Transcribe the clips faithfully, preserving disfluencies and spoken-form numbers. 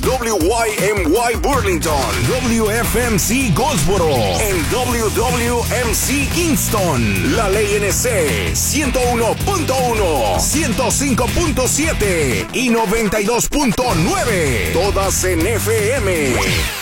W Y M Y Burlington, W F M C Goldsboro, en W W M C Kingston, la Ley N C ciento uno punto uno, ciento cinco punto siete y noventa y dos punto nueve, todas en F M.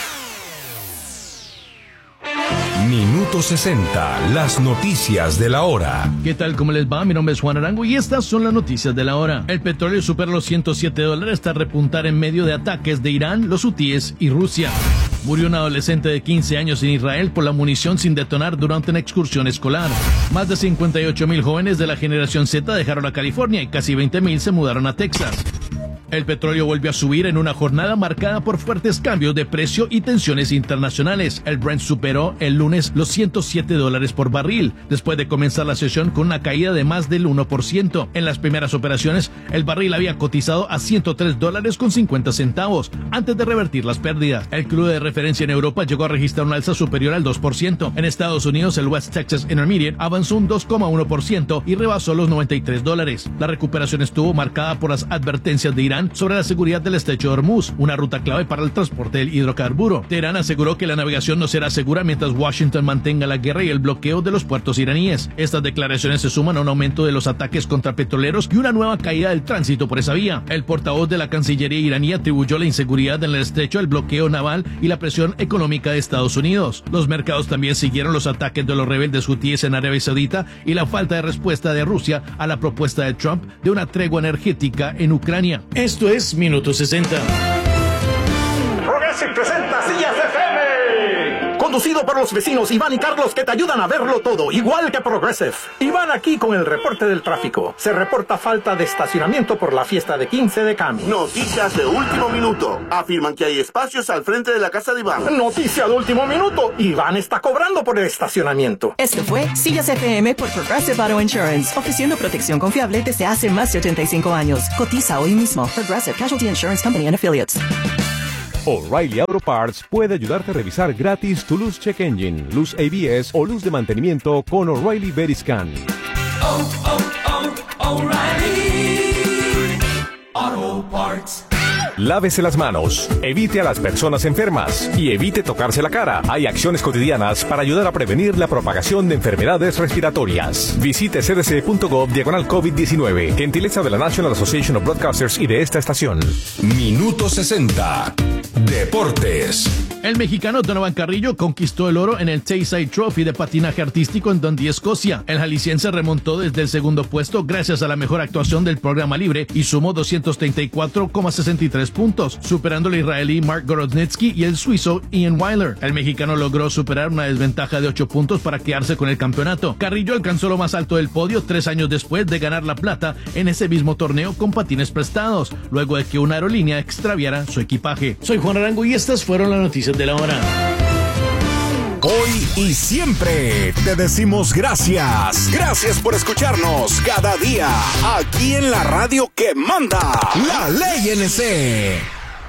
Minuto sesenta, las noticias de la hora. ¿Qué tal? ¿Cómo les va? Mi nombre es Juan Arango y estas son las noticias de la hora. El petróleo supera los ciento siete dólares tras repuntar en medio de ataques de Irán, los hutíes y Rusia. Murió un adolescente de quince años en Israel por la munición sin detonar durante una excursión escolar. Más de cincuenta y ocho mil jóvenes de la generación Z dejaron a California y casi veinte mil se mudaron a Texas. El petróleo volvió a subir en una jornada marcada por fuertes cambios de precio y tensiones internacionales. El Brent superó el lunes los ciento siete dólares por barril, después de comenzar la sesión con una caída de más del uno por ciento. En las primeras operaciones, el barril había cotizado a ciento tres dólares con cincuenta centavos, antes de revertir las pérdidas. El crudo de referencia en Europa llegó a registrar una alza superior al dos por ciento. En Estados Unidos, el West Texas Intermediate avanzó un dos coma uno por ciento y rebasó los noventa y tres dólares. La recuperación estuvo marcada por las advertencias de Irán sobre la seguridad del estrecho de Hormuz, una ruta clave para el transporte del hidrocarburo. Teherán aseguró que la navegación no será segura mientras Washington mantenga la guerra y el bloqueo de los puertos iraníes. Estas declaraciones se suman a un aumento de los ataques contra petroleros y una nueva caída del tránsito por esa vía. El portavoz de la Cancillería iraní atribuyó la inseguridad en el estrecho al bloqueo naval y la presión económica de Estados Unidos. Los mercados también siguieron los ataques de los rebeldes hutíes en Arabia Saudita y la falta de respuesta de Rusia a la propuesta de Trump de una tregua energética en Ucrania. Esto es Minuto sesenta. Progressive presenta Sillas F M. Conducido por los vecinos Iván y Carlos, que te ayudan a verlo todo, igual que Progressive. Iván aquí con el reporte del tráfico. Se reporta falta de estacionamiento por la fiesta de quince de Cami. Noticias de último minuto. Afirman que hay espacios al frente de la casa de Iván. Noticia de último minuto. Iván está cobrando por el estacionamiento. Esto fue Sillas F M por Progressive Auto Insurance, ofreciendo protección confiable desde hace más de ochenta y cinco años. Cotiza hoy mismo. Progressive Casualty Insurance Company and Affiliates. O'Reilly Auto Parts puede ayudarte a revisar gratis tu luz check engine, luz A B S o luz de mantenimiento con O'Reilly Veriscan. Oh, oh, oh, O'Reilly Auto Parts. Lávese las manos, evite a las personas enfermas y evite tocarse la cara. Hay acciones cotidianas para ayudar a prevenir la propagación de enfermedades respiratorias. Visite c d c punto gov diagonal COVID diecinueve. Gentileza de la National Association of Broadcasters y de esta estación. Minuto sesenta. Deportes. El mexicano Donovan Carrillo conquistó el oro en el Tayside Trophy de patinaje artístico en Dundee, Escocia. El jalisciense remontó desde el segundo puesto gracias a la mejor actuación del programa libre y sumó doscientos treinta y cuatro coma sesenta y tres puntos, superando al israelí Mark Gorodnitsky y el suizo Ian Weiler. El mexicano logró superar una desventaja de ocho puntos para quedarse con el campeonato. Carrillo alcanzó lo más alto del podio tres años después de ganar la plata en ese mismo torneo con patines prestados, luego de que una aerolínea extraviara su equipaje. Soy Juan Arango y estas fueron las noticias de la hora. Hoy y siempre te decimos gracias. Gracias por escucharnos cada día aquí en la radio que manda, la Ley N C.